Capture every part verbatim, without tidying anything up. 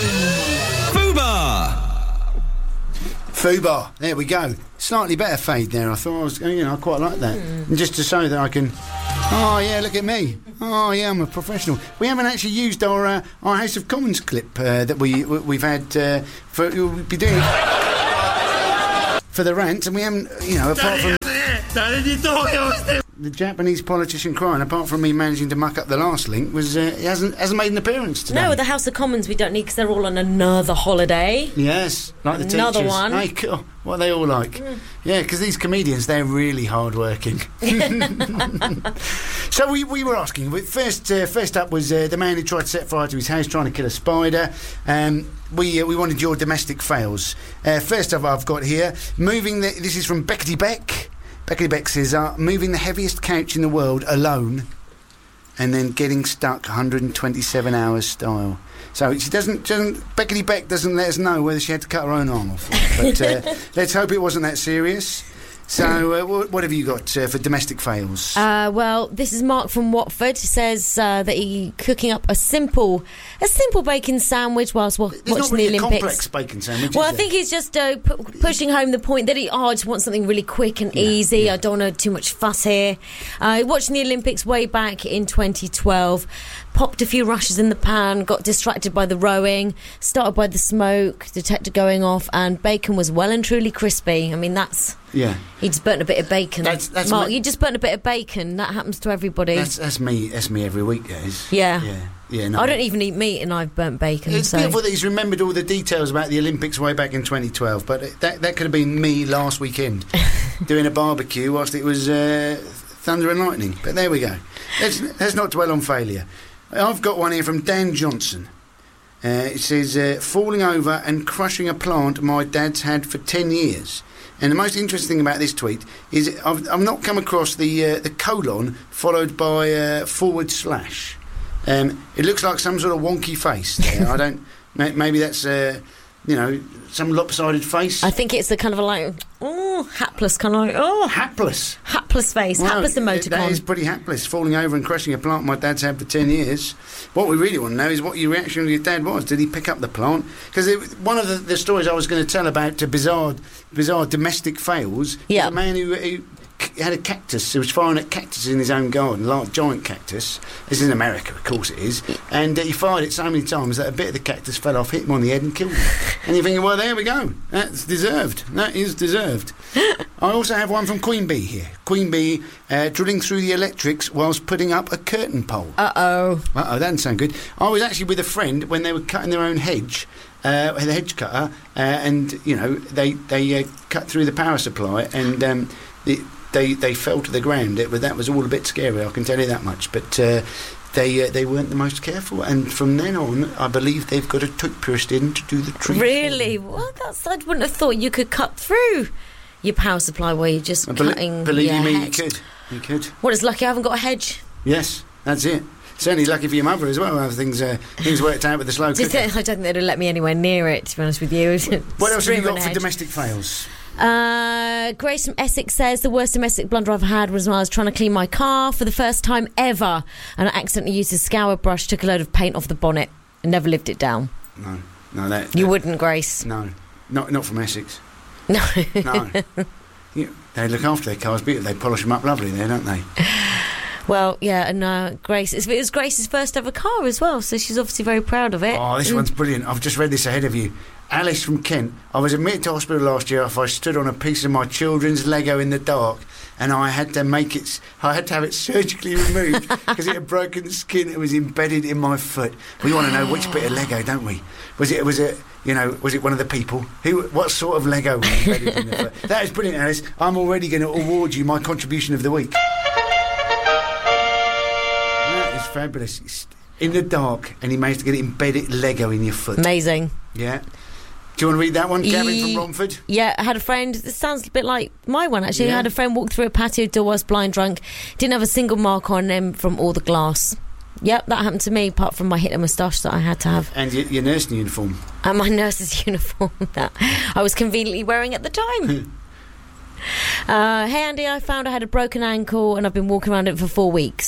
Fubar. There we go. Slightly better fade there. I thought I was, you know, I quite like that. Mm. And just to show that I can. Oh yeah, look at me. Oh yeah, I'm a professional. We haven't actually used our uh, our House of Commons clip uh, that we we've had uh, for we'll be doing for the rant, and we haven't, you know, apart from the Japanese politician crying, apart from me managing to muck up the last link, was uh, he hasn't hasn't made an appearance today. No, the House of Commons we don't need because they're all on another holiday. Yes, like the another teachers. one. Hey, cool. What are they all like? Mm. Yeah, because these comedians, they're really hard working. So we, we were asking. First uh, first up was uh, the man who tried to set fire to his house trying to kill a spider. Um, we uh, we wanted your domestic fails. Uh, first up, I've got here moving. The, this is from Beckety Beck. Beckety Beck says, uh, moving the heaviest couch in the world alone and then getting stuck one hundred twenty-seven hours style. So she doesn't, doesn't Beckety Beck doesn't let us know whether she had to cut her own arm off. But uh, let's hope it wasn't that serious. So, uh, what, what have you got uh, for domestic fails? Uh, well, this is Mark from Watford. He says uh, that he cooking up a simple, a simple bacon sandwich whilst wa- There's watching not really the a Olympics. Complex bacon sandwich. Well, is I there? think he's just uh, pu- pushing home the point that he, oh, I just want something really quick and Yeah, easy. yeah. I don't want too much fuss here. Uh, watching the Olympics way back in twenty twelve. Popped a few rushes in the pan, got distracted by the rowing, started by the smoke, detector going off, and bacon was well and truly crispy. I mean, that's... Yeah. He just burnt a bit of bacon. That's- that's Mark, my- you just burnt a bit of bacon. That happens to everybody. That's, that's me. That's me every week, guys. Yeah. Yeah. Yeah. No. I don't even eat meat and I've burnt bacon. It's so. beautiful that he's remembered all the details about the Olympics way back in twenty twelve, but that that could have been me last weekend doing a barbecue whilst it was uh, thunder and lightning. But there we go. Let's, let's not dwell on failure. I've got one here from Dan Johnson. Uh, it says, uh, falling over and crushing a plant my dad's had for ten years. And the most interesting thing about this tweet is I've, I've not come across the uh, the colon followed by uh, forward slash. Um, it looks like some sort of wonky face there. I don't... May, maybe that's... Uh, you know, some lopsided face. I think it's a kind of a like, oh, hapless, kind of like, oh. Hapless. Hapless face, Well, hapless emoticon. That is pretty hapless, falling over and crushing a plant my dad's had for ten years. What we really want to know is what your reaction of your dad was. Did he pick up the plant? Because one of the, the stories I was going to tell about uh, bizarre, bizarre domestic fails Yeah. is a man who... who had a cactus. He was firing at cactus in his own garden, large giant cactus. This is in America, of course it is. And uh, he fired it so many times that a bit of the cactus fell off, hit him on the head and killed him. And you're thinking, well, there we go. That's deserved. That is deserved. I also have one from Queen Bee here. Queen Bee uh, drilling through the electrics whilst putting up a curtain pole. Uh-oh. Uh-oh, that doesn't sound good. I was actually with a friend when they were cutting their own hedge. Uh, the hedge cutter, uh, and you know they they uh, cut through the power supply, and um, the, they they fell to the ground. It, that was all a bit scary, I can tell you that much. But uh, they uh, they weren't the most careful, and from then on, I believe they've got a toothbrush in to do the treatment. Really? Well, that's, I wouldn't have thought you could cut through your power supply where you're just Bel- cutting Believe your you me, hedge. you could. You could. Well, it's lucky I haven't got a hedge. Yes, that's it. Certainly lucky for your mother as well. How things uh, things worked out with the slow Just, cooker. I don't think they'd have let me anywhere near it, to be honest with you. What else have you got for hedge. domestic fails? Uh, Grace from Essex says the worst domestic blunder I've had was when I was trying to clean my car for the first time ever, and I accidentally used a scour brush, took a load of paint off the bonnet, and never lived it down. No, no, that, that You wouldn't, Grace. No, not not from Essex. No. No, you, they look after their cars beautifully. They polish them up lovely there, don't they? Well, yeah, and uh, Grace, it was Grace's first ever car as well, so she's obviously very proud of it. Oh, this Mm. one's brilliant. I've just read this ahead of you. Alice from Kent. I was admitted to hospital last year after I stood on a piece of my children's Lego in the dark, and I had to make it. I had to have it surgically removed because it had broken skin. It was embedded in my foot. We want to know which bit of Lego, don't we? Was it? Was it? You know? Was it one of the people? Who? What sort of Lego was embedded in the foot? That is brilliant, Alice. I'm already going to award you my contribution of the week. That is fabulous. It's in the dark, and he managed to get it embedded Lego in your foot. Amazing. Yeah. Do you want to read that one, Gavin Ye- from Romford? Yeah, I had a friend, this sounds a bit like my one actually, Yeah. I had a friend walk through a patio door whilst blind drunk, didn't have a single mark on him from all the glass. Yep, that happened to me, apart from my Hitler moustache that I had to have. And your, your nursing uniform. And my nurse's uniform that I was conveniently wearing at the time. uh, hey Andy, I found I had a broken ankle and I've been walking around it for four weeks.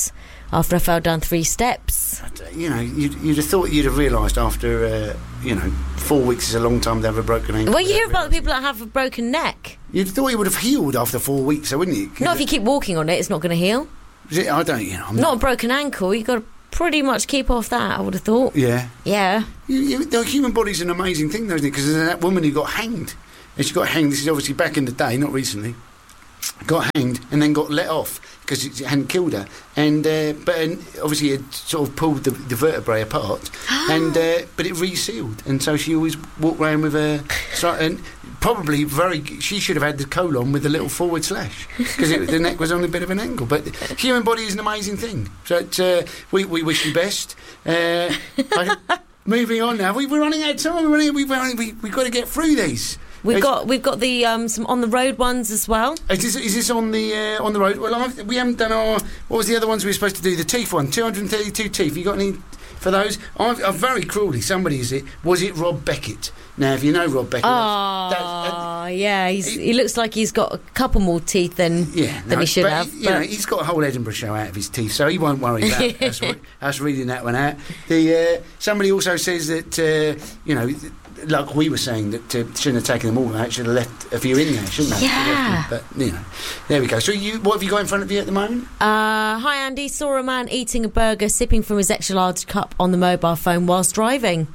after I fell down three steps. You know, you'd, you'd have thought you'd have realised after, uh, you know, four weeks is a long time to have a broken ankle. Well, you hear about the people that have a broken neck. You'd thought you would have healed after four weeks, though, wouldn't you? Not if you keep walking on it, it's not going to heal. It, I don't, you know. I'm not, not a broken ankle, you've got to pretty much keep off that, I would have thought. Yeah. Yeah. You, you, the human body's an amazing thing, though, isn't it? Because there's that woman who got hanged. And she got hanged, this is obviously back in the day, not recently. Got hanged and then got let off because it hadn't killed her, and uh, but and obviously it sort of pulled the, the vertebrae apart, and uh, but it resealed, and so she always walked around with a and probably very she should have had the colon with a little forward slash because the neck was on a bit of an angle. But the human body is an amazing thing. So it, uh, we we wish you best. Uh, I, moving on now, we, we're running out of time. We're running, we've running, we we've got to get through these. We've got we've got the um, some on the road ones as well. Is this, is this on the uh, on the road? Well, I've, we haven't done our. What was the other ones we were supposed to do? The teeth one, two hundred thirty-two teeth. You got any for those? I've, I've very cruelly, somebody is it? Was it Rob Beckett? Now, if you know Rob Beckett, oh that's, that's, uh, yeah, he's, he, he looks like he's got a couple more teeth than yeah, than no, he should but have. He, you know, he's got a whole Edinburgh show out of his teeth, so he won't worry about us, us reading that one out. The uh, somebody also says that uh, you know. Like we were saying, that uh, shouldn't have taken them all out, should have left a few in there, shouldn't they? Yeah. But, you know, there we go. So, you, what have you got in front of you at the moment? Uh, hi, Andy. Saw a man eating a burger, sipping from his extra large cup on the mobile phone whilst driving.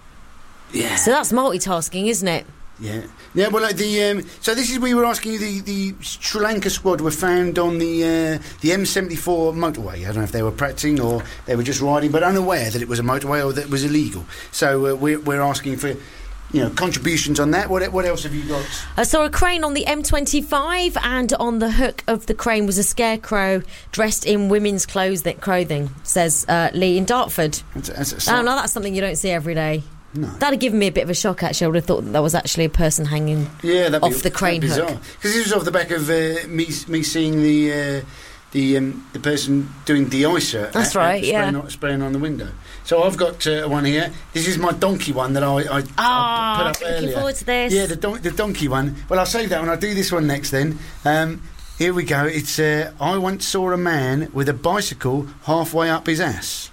Yeah. So that's multitasking, isn't it? Yeah. Yeah, well, like the... Um, so this is, we were asking you, the, the Sri Lanka squad were found on the uh, the M seventy-four motorway. I don't know if they were practicing or they were just riding, but unaware that it was a motorway or that it was illegal. So uh, we're, we're asking for... You know, contributions on that. What what else have you got? I saw a crane on the M twenty-five, and on the hook of the crane was a scarecrow dressed in women's clothes. That clothing says uh, Lee in Dartford. That's, that's a oh no, that's something you don't see every day. No, that'd have given me a bit of a shock. Actually, I would have thought that, that was actually a person hanging yeah, that'd off be, the crane hook. Because this was off the back of uh, me me seeing the uh, the um, the person doing de-icer. That's at, right. at yeah, spraying on, spraying on the window. So I've got uh, one here. This is my donkey one that I, I, oh, I put up earlier. Looking forward to this. Yeah, the, don- the donkey one. Well, I'll save that one. I'll do this one next then. Um, here we go. It's uh, I once saw a man with a bicycle halfway up his ass.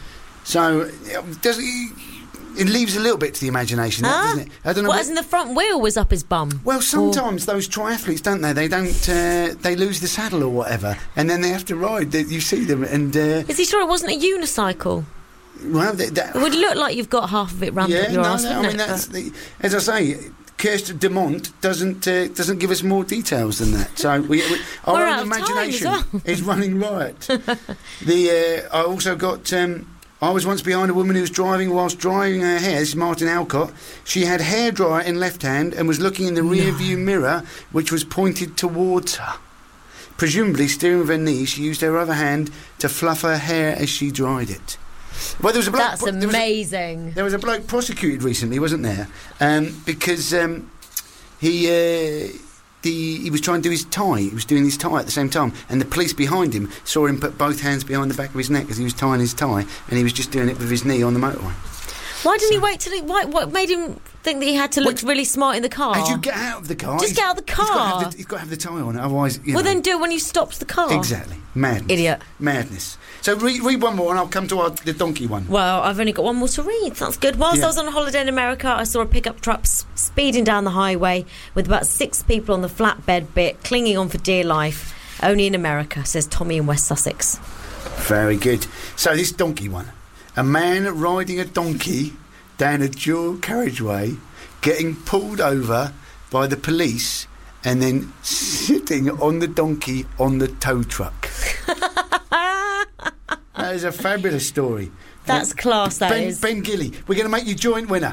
So does it, it leaves a little bit to the imagination, huh? doesn't it? I don't know. What, what, as in the front wheel was up his bum? Well, sometimes or... those triathletes, don't they? They don't. Uh, they lose the saddle or whatever, and then they have to ride. They, you see them, and uh, is he sure it wasn't a unicycle? Well, that, that, it would look like you've got half of it rammed yeah, up your no, arse, no, I wouldn't mean, it? that's the, as I say, Kirsten Dumont doesn't uh, doesn't give us more details than that. So we, we, our We're own out of imagination time as well. is running riot. the uh, I also got. Um, I was once behind a woman who was driving whilst drying her hair. This is Martin Alcott. She had hairdryer in left hand and was looking in the rear view mirror, which was pointed towards her. Presumably, steering with her knee, she used her other hand to fluff her hair as she dried it. Well, there was a bloke, That's there amazing. Was a, there was a bloke prosecuted recently, wasn't there? Um, because um, he uh, the he was trying to do his tie. He was doing his tie at the same time, and the police behind him saw him put both hands behind the back of his neck as he was tying his tie, and he was just doing it with his knee on the motorway. Why didn't so, he wait till he... Why, what made him think that he had to look what, really smart in the car? As you get out of the car... Just get out of the car. He's got to have the, he's got to have the tie on, otherwise... You well, know. then do it when you stopped the car. Exactly. Madness. Idiot. Madness. So read, read one more and I'll come to our, the donkey one. Well, I've only got one more to read. That's good. Whilst yeah. I was on a holiday in America, I saw a pickup truck s- speeding down the highway with about six people on the flatbed bit, clinging on for dear life. Only in America, says Tommy in West Sussex. Very good. So this donkey one. A man riding a donkey down a dual carriageway, getting pulled over by the police and then sitting on the donkey on the tow truck. That is a fabulous story. That's class, that Ben, is. Ben Gilly, we're going to make you joint winner.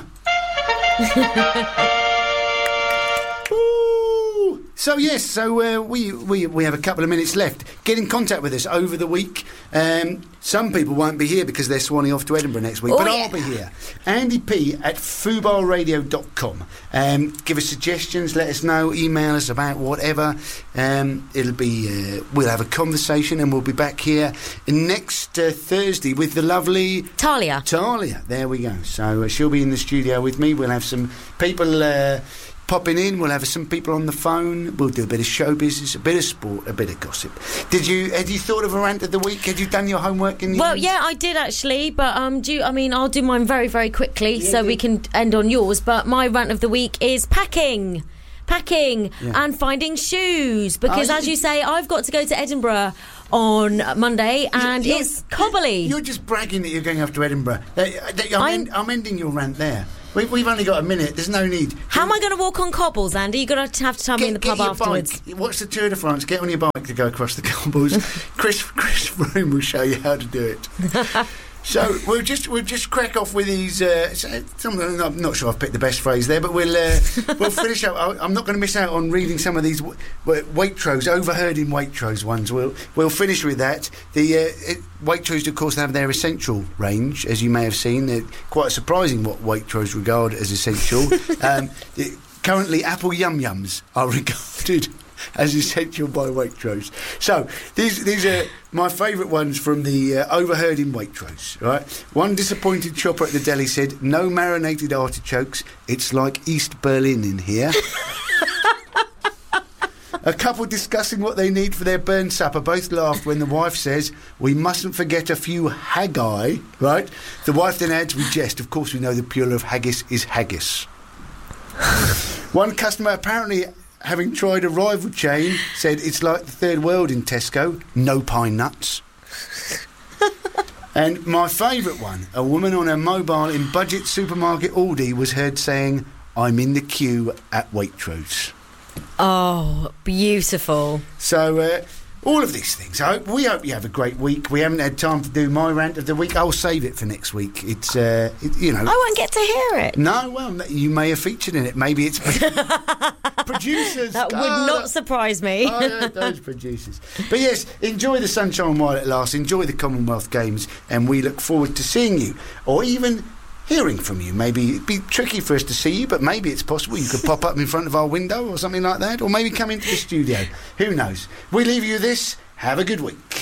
So yes, so uh, we, we we have a couple of minutes left. Get in contact with us over the week. Um, some people won't be here because they're swanning off to Edinburgh next week, oh, but yeah. I'll be here. Andy P at fubar radio dot com. Um, give us suggestions, let us know, email us about whatever. Um, it'll be uh, we'll have a conversation, and we'll be back here next uh, Thursday with the lovely Talia. Talia, there we go. So uh, she'll be in the studio with me. We'll have some people. Uh, popping in. We'll have some people on the phone. We'll do a bit of show business, a bit of sport, a bit of gossip. Did you? Had you thought of a rant of the week? Had you done your homework in the Well, end? yeah, I did actually, but um, do you, I mean, I'll do mine very, very quickly Yeah, so yeah. we can end on yours. But my rant of the week is packing. Packing Yeah. and finding shoes because, Oh, as you- you say, I've got to go to Edinburgh on Monday and You're- it's cobbly. You're just bragging that you're going up to Edinburgh. Uh, uh, I'm, I'm- end, I'm ending your rant there. We, we've only got a minute. There's no need. How am I going to walk on cobbles, Andy? You're going to have to tell me in the pub your afterwards. Bike. Watch the Tour de France. Get on your bike to go across the cobbles. Chris Chris Froome will show you how to do it. So we'll just we'll just crack off with these. Uh, some, I'm not sure I've picked the best phrase there, but we'll uh, we'll finish up. I- I'm not going to miss out on reading some of these w- w- Waitrose, overheard in Waitrose ones. We'll we'll finish with that. The uh, it, Waitrose, of course, have their essential range, as you may have seen. They're quite surprising what Waitrose regard as essential. um, it, currently, Apple Yum Yums are regarded as essential by Waitrose. So these these are my favourite ones from the uh, overheard in Waitrose. Right, one disappointed shopper at the deli said, "No marinated artichokes. It's like East Berlin in here." A couple discussing what they need for their burn supper both laughed when the wife says, "We mustn't forget a few haggai." Right, the wife then adds, "We jest. Of course, we know the plural of haggis is haggis." One customer apparently, having tried a rival chain, said it's like the third world in Tesco, no pine nuts. And my favourite one, a woman on her mobile in budget supermarket Aldi was heard saying, "I'm in the queue at Waitrose." Oh, beautiful. So, uh, all of these things. I hope, we hope you have a great week. We haven't had time to do my rant of the week. I'll save it for next week. It's, uh, it, you know... I won't get to hear it. No, well, you may have featured in it. Maybe it's producers. That would Oh, not surprise me. I know those producers. But yes, enjoy the sunshine while it lasts. Enjoy the Commonwealth Games, and we look forward to seeing you, or even hearing from you. Maybe it'd be tricky for us to see you, but maybe it's possible you could pop up in front of our window or something like that, or maybe come into the studio. Who knows? We leave you this. Have a good week.